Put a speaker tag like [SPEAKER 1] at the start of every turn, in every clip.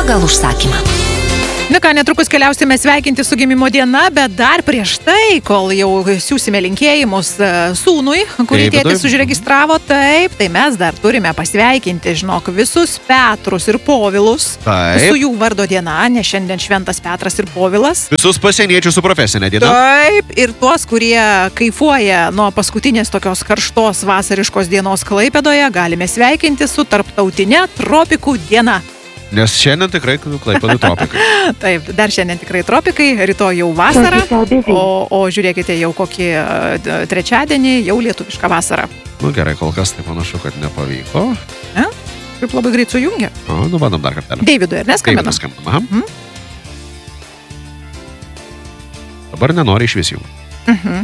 [SPEAKER 1] pagal užsakymą.
[SPEAKER 2] Na ką, netrukus keliausime sveikinti su gimimo diena, bet dar prieš tai, kol jau siūsime linkėjimus sūnui, kurį tėtis užregistravo, taip, tai mes dar turime pasveikinti, žinok, visus Petrus ir Povilus su jų vardo diena, nes šiandien šventas Petras ir Povilas.
[SPEAKER 3] Visus pasieniečius su profesinė diena.
[SPEAKER 2] Taip, ir tuos, kurie kaifuoja nuo paskutinės tokios karštos vasariškos dienos Klaipėdoje, galime sveikinti su tarptautinė tropikų diena.
[SPEAKER 3] Nes šiandien tikrai Klaipėdų tropikai.
[SPEAKER 2] Taip, dar šiandien tikrai tropikai, rytoj jau vasara, o žiūrėkite jau kokį trečiadienį, jau lietuvišką vasarą.
[SPEAKER 3] Nu gerai, kol kas tai panašu, kad nepavyko.
[SPEAKER 2] Kaip labai greit sujungia.
[SPEAKER 3] Nu, bandom dar kartelį.
[SPEAKER 2] Davidui, ar neskambina?
[SPEAKER 3] Davidui skambina. Dabar nenori iš visų.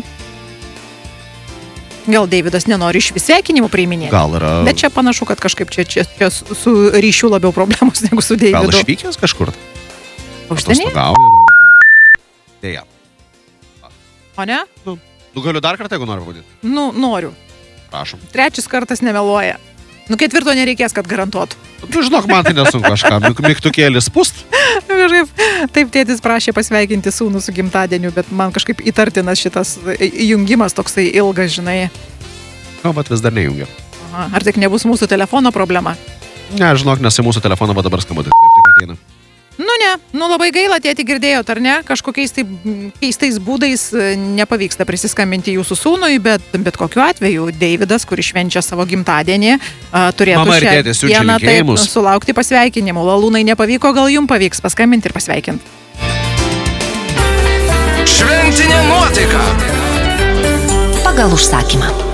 [SPEAKER 2] Gal Davidas nenori iš sveikinimų priiminėti.
[SPEAKER 3] Gal yra...
[SPEAKER 2] Bet čia panašu, kad kažkaip čia su ryšiu labiau problemos negu su Davidu.
[SPEAKER 3] Gal išvykęs kažkur?
[SPEAKER 2] Užsienį?
[SPEAKER 3] Dėja.
[SPEAKER 2] O ne?
[SPEAKER 3] Nu, galiu dar kartą, jeigu noriu vadinti.
[SPEAKER 2] Nu, noriu.
[SPEAKER 3] Prašom.
[SPEAKER 2] Trečias kartas nemeluoja. Nu, ketvirto nereikės, kad garantuotų.
[SPEAKER 3] Tu žinok, man tai nesunku kažką. Mygtukėlis pust.
[SPEAKER 2] Taip, tėtis prašė pasveikinti sūnų su gimtadieniu, bet man kažkaip įtartinas šitas jungimas toksai ilgas, žinai.
[SPEAKER 3] Nu, bet vis dar nejungia.
[SPEAKER 2] Ar tik nebus mūsų telefono problema?
[SPEAKER 3] Ne, žinok, nes į mūsų telefoną va dabar skambadu. Taip tik ateina.
[SPEAKER 2] Nu ne, labai gaila, tėti, girdėjot, ar ne? Kažkokiais taip keistais būdais nepavyksta prisiskambinti jūsų sūnui, bet kokiu atveju Davidas, kuris švenčia savo gimtadienį, turėtų šią dieną taip sulaukti pasveikinimų. Lalūnai nepavyko, gal jums pavyks paskambinti ir pasveikinti.
[SPEAKER 4] Šventinė nuotaika.
[SPEAKER 1] Pagal užsakymą.